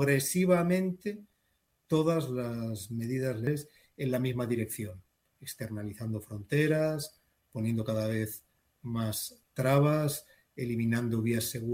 progresivamente todas las medidas en la misma dirección, externalizando fronteras, poniendo cada vez más trabas, eliminando vías seguras